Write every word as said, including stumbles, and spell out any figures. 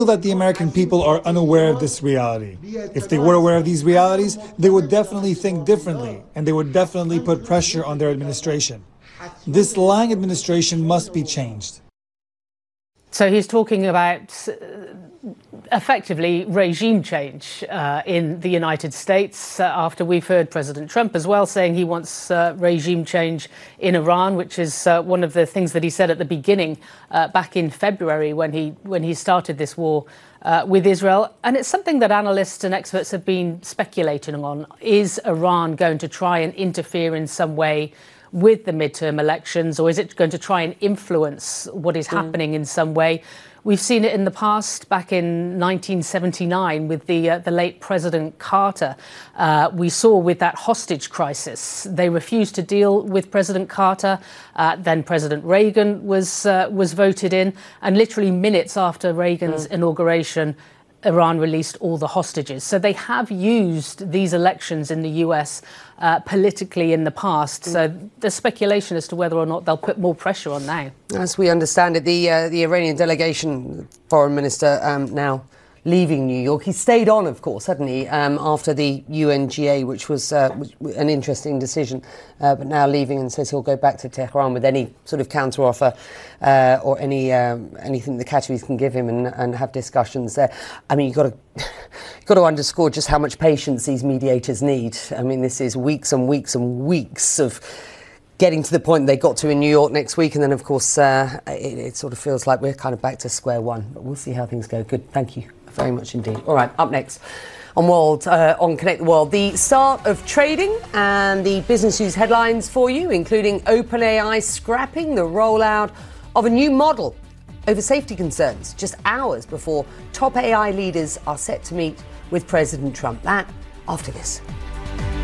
that the American people are unaware of this reality. If they were aware of these realities, they would definitely think differently, and they would definitely put pressure on their administration. This lying administration must be changed. So he's talking about uh, effectively regime change uh, in the United States uh, after we've heard President Trump as well saying he wants uh, regime change in Iran, which is uh, one of the things that he said at the beginning uh, back in February when he when he started this war uh, with Israel. And it's something that analysts and experts have been speculating on. Is Iran going to try and interfere in some way with the midterm elections, or is it going to try and influence what is happening mm. in some way? We've seen it in the past, back in nineteen seventy-nine with the uh, the late President Carter. Uh, we saw with that hostage crisis, they refused to deal with President Carter. Uh, then President Reagan was uh, was voted in, and literally minutes after Reagan's mm. inauguration, Iran released all the hostages. So they have used these elections in the U S uh, politically in the past. Mm. So there's speculation as to whether or not they'll put more pressure on now. As we understand it, the uh, the Iranian delegation, foreign minister um, now leaving New York. He stayed on, of course, hadn't he, um, after the U N G A, which was uh, an interesting decision, uh, but now leaving and says he'll go back to Tehran with any sort of counteroffer uh, or any um, anything the Qataris can give him and, and have discussions there. I mean, you've got to you've got to underscore just how much patience these mediators need. I mean, this is weeks and weeks and weeks of getting to the point they got to in New York next week, and then, of course, uh, it, it sort of feels like we're kind of back to square one. But we'll see how things go. Good, thank you very much indeed. All right, up next on World, uh, on Connect the World, the start of trading and the business news headlines for you, including OpenAI scrapping the rollout of a new model over safety concerns just hours before top A I leaders are set to meet with President Trump. That after this.